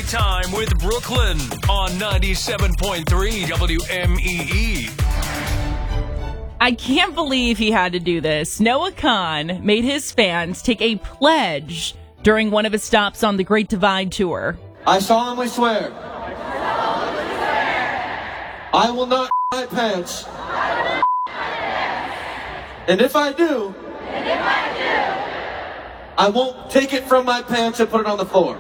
Time with Brooklyn on 97.3 WMEE. I can't believe he had to do this. Noah Kahan made his fans take a pledge during one of his stops on the Great Divide Tour. I solemnly swear. I will not my pants. And if I do, I won't take it from my pants and put it on the floor.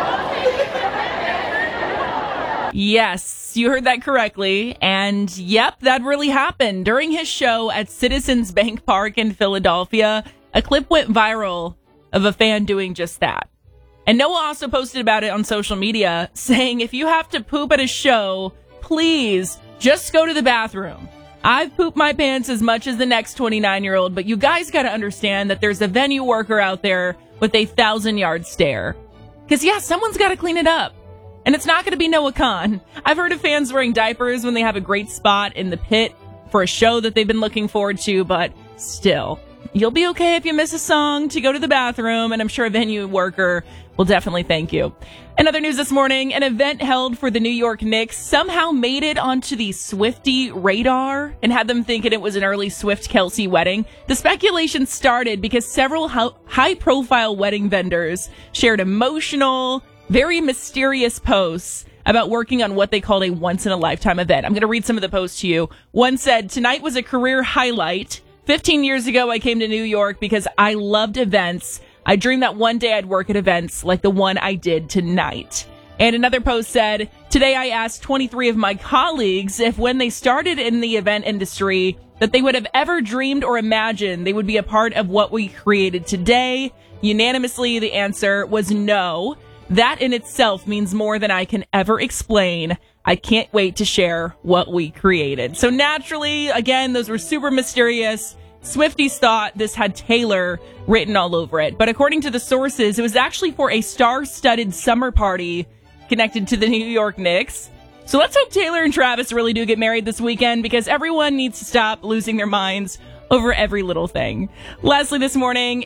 Yes, you heard that correctly. And yep, that really happened. During his show at Citizens Bank Park in Philadelphia, a clip went viral of a fan doing just that. And Noah also posted about it on social media, saying, if you have to poop at a show, please just go to the bathroom. I've pooped my pants as much as the next 29-year-old, but you guys got to understand that there's a venue worker out there with a 1,000-yard stare. Because, yeah, someone's got to clean it up. And it's not going to be Noah Kahan. I've heard of fans wearing diapers when they have a great spot in the pit for a show that they've been looking forward to, but still, you'll be okay if you miss a song to go to the bathroom, and I'm sure a venue worker will definitely thank you. In other news this morning, an event held for the New York Knicks somehow made it onto the Swiftie radar and had them thinking it was an early Swift-Kelsey wedding. The speculation started because several high-profile wedding vendors shared emotional, very mysterious posts about working on what they called a once-in-a-lifetime event. I'm going to read some of the posts to you. One said, tonight was a career highlight. 15 years ago, I came to New York because I loved events. I dreamed that one day I'd work at events like the one I did tonight. And another post said, today I asked 23 of my colleagues if when they started in the event industry that they would have ever dreamed or imagined they would be a part of what we created today. Unanimously, the answer was no. That in itself means more than I can ever explain. I can't wait to share what we created. So naturally, again, those were super mysterious. Swifties thought this had Taylor written all over it. But according to the sources, it was actually for a star-studded summer party connected to the New York Knicks. So let's hope Taylor and Travis really do get married this weekend, because everyone needs to stop losing their minds over every little thing. Lastly this morning,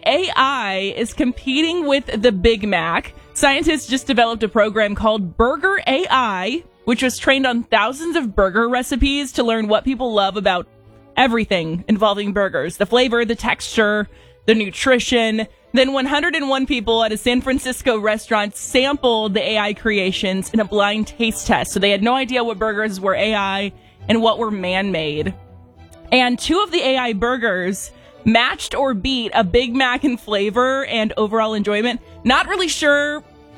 AI is competing with the Big Mac. Scientists just developed a program called Burger AI, which was trained on thousands of burger recipes to learn what people love about everything involving burgers. The flavor, the texture, the nutrition. Then 101 people at a San Francisco restaurant sampled the AI creations in a blind taste test. So they had no idea what burgers were AI and what were man-made. And 2 of the AI burgers matched or beat a Big Mac in flavor and overall enjoyment. Not really sure,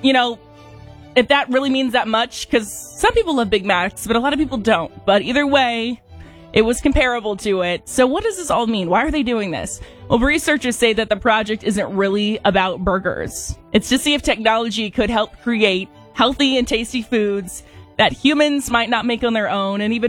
if that really means that much, because some people love Big Macs, but a lot of people don't. But either way, it was comparable to it. So what does this all mean? Why are they doing this? Well, researchers say that the project isn't really about burgers. It's to see if technology could help create healthy and tasty foods that humans might not make on their own, and even